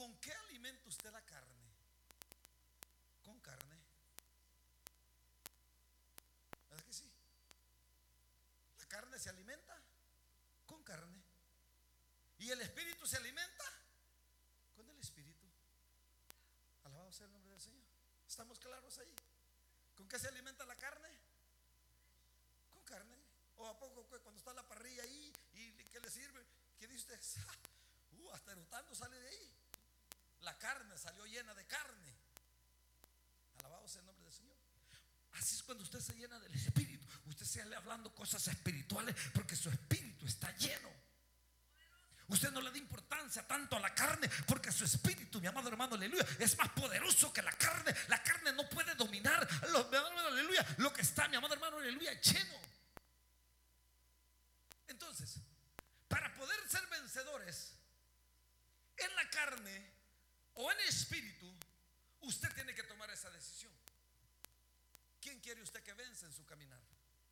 ¿Con qué alimenta usted la carne? Con carne. ¿Verdad que sí? La carne se alimenta con carne. Y el espíritu se alimenta con el espíritu. Alabado sea el nombre del Señor. ¿Estamos claros ahí? ¿Con qué se alimenta la carne? Con carne. ¿O a poco cuando está la parrilla ahí y qué le sirve? ¿Qué dice usted? Hasta erotando sale de ahí. La carne salió llena de carne. Alabado sea el nombre del Señor. Así es cuando usted se llena del espíritu. Usted sale hablando cosas espirituales porque su espíritu está lleno. Usted no le da importancia tanto a la carne porque su espíritu, mi amado hermano, aleluya, es más poderoso que la carne. La carne no puede dominar aleluya, lo que está, mi amado hermano, aleluya, lleno. Entonces, para poder ser vencedores en la carne o en el espíritu, usted tiene que tomar esa decisión. ¿Quién quiere usted que venza en su caminar?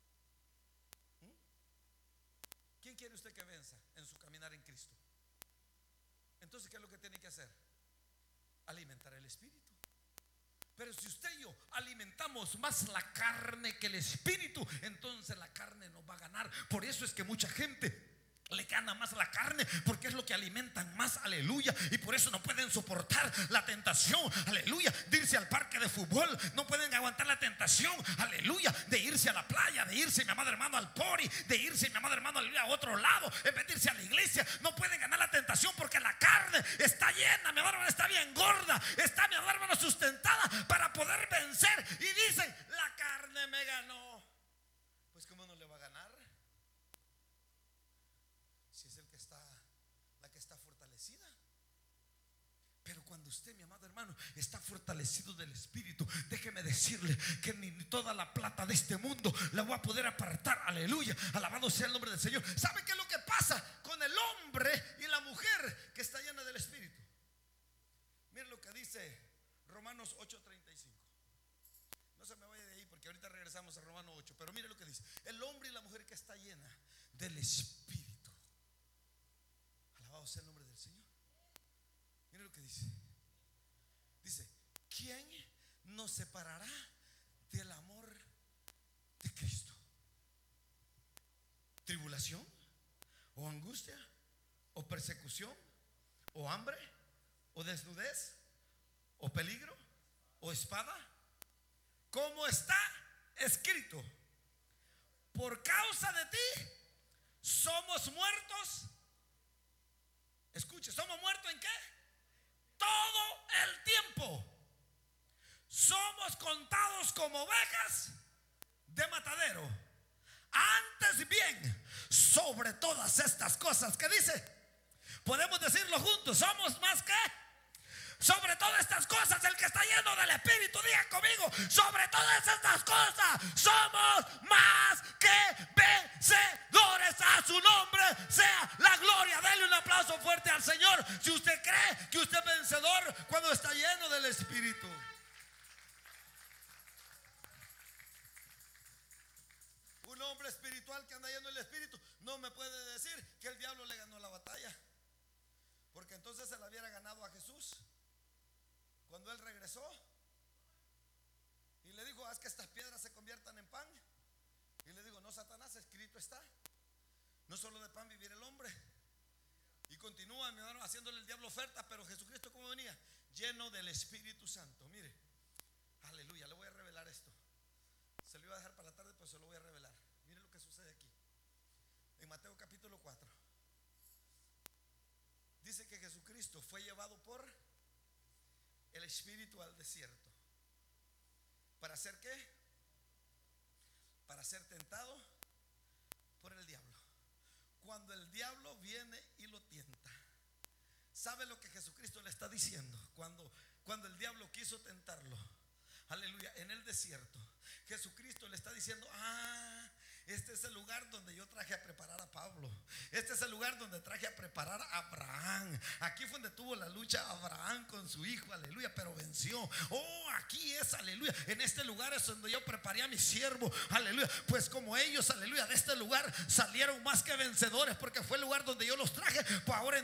¿Quién quiere usted que venza en su caminar en Cristo? Entonces, ¿qué es lo que tiene que hacer? Alimentar el espíritu. Pero si usted y yo alimentamos más la carne que el espíritu, entonces la carne nos va a ganar. Por eso es que mucha gente le gana más la carne, porque es lo que alimentan más, aleluya. Y por eso no pueden soportar la tentación, aleluya, de irse al parque de fútbol. No pueden aguantar la tentación, aleluya, de irse a la playa, de irse, mi amado hermano, al pori, de irse, mi amado hermano, aleluya, a otro lado, en vez de irse a la iglesia. No pueden ganar la tentación porque la carne está llena, mi amado hermano, está bien gorda, está, mi amado hermano, sustentada para poder vencer. Y dicen, la carne me ganó. Pues ¿cómo no le va a ganar? Si es la que está fortalecida. Pero cuando usted, mi amado hermano, está fortalecido del espíritu, déjeme decirle que ni toda la plata de este mundo la voy a poder apartar, aleluya, alabado sea el nombre del Señor. ¿Sabe qué es lo que pasa con el hombre y la mujer que está llena del espíritu? Mire lo que dice Romanos 8:35. No se me vaya de ahí porque ahorita regresamos a Romanos 8. Pero mire lo que dice: el hombre y la mujer que está llena del espíritu. Alabado sea el nombre del Señor. Mire lo que dice. Dice: ¿quién nos separará del amor de Cristo? ¿Tribulación? ¿O angustia? ¿O persecución? ¿O hambre? ¿O desnudez? ¿O peligro? ¿O espada? Como está escrito: por causa de ti somos muertos. Escuche, ¿somos muertos en qué? Todo el tiempo. Somos contados como ovejas de matadero. Antes bien, sobre todas estas cosas que dice, podemos decirlo juntos: somos más que. Sobre todas estas cosas, el que está lleno del espíritu, diga conmigo: sobre todas estas cosas somos más que vencedores. A su nombre sea la gloria. Dele un aplauso fuerte al Señor si usted cree que usted es vencedor cuando está lleno del espíritu. Un hombre espiritual que anda lleno del espíritu no me puede decir que el diablo le ganó la batalla, porque entonces se la hubiera ganado a Jesús cuando él regresó y le dijo: haz que estas piedras se conviertan en pan. Y le digo: no, Satanás, escrito está, no solo de pan vivirá el hombre. Y continúa, mi hermano, haciéndole el diablo oferta. Pero Jesucristo, ¿cómo venía? Lleno del Espíritu Santo. Mire, aleluya, le voy a revelar esto. Se lo iba a dejar para la tarde, pero se lo voy a revelar. Mire lo que sucede aquí en Mateo capítulo 4. Dice que Jesucristo fue llevado por el Espíritu al desierto. ¿Para hacer qué? Para ser tentado por el diablo. Cuando el diablo viene y lo tienta, ¿sabe lo que Jesucristo le está diciendo? Cuando el diablo quiso tentarlo, aleluya, en el desierto, Jesucristo le está diciendo: este es el lugar donde yo traje a preparar a Pablo. Este es el lugar donde traje a preparar a Abraham. Aquí fue donde tuvo la lucha Abraham con su hijo, aleluya, pero venció. Aquí es, aleluya, en este lugar es donde yo preparé a mi siervo, aleluya. Pues como ellos, aleluya, de este lugar salieron más que vencedores, porque fue el lugar donde yo los traje, pues ahora